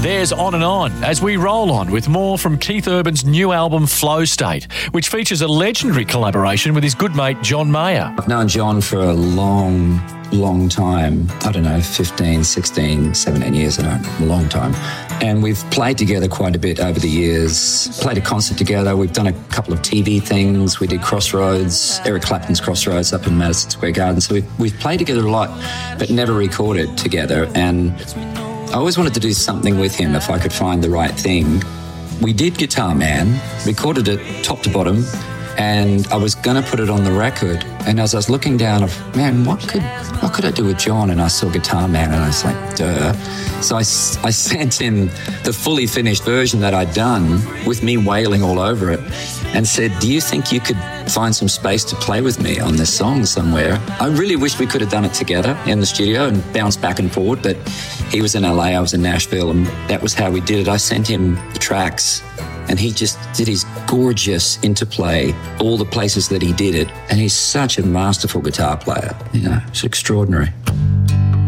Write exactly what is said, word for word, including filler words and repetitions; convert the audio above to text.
There's On and On as we roll on with more from Keith Urban's new album Flow State, which features a legendary collaboration with his good mate John Mayer. I've known John for a long, long time. I don't know, fifteen, sixteen, seventeen years, I don't know, a long time. And we've played together quite a bit over the years, played a concert together. We've done a couple of T V things. We did Crossroads, Eric Clapton's Crossroads up in Madison Square Garden. So we've, we've played together a lot, but never recorded together. And I always wanted to do something with him if I could find the right thing. We did Guitar Man, recorded it top to bottom, and I was going to put it on the record. And as I was looking down, of man, what could what could I do with John? And I saw Guitar Man, and I was like, duh. So I, I sent him the fully finished version that I'd done with me wailing all over it and said, do you think you could find some space to play with me on this song somewhere? I really wish we could have done it together in the studio and bounced back and forward, but he was in L A, I was in Nashville, and that was how we did it. I sent him the tracks, and he just did his gorgeous interplay, all the places that he did it. And he's such a masterful guitar player. You know, it's extraordinary.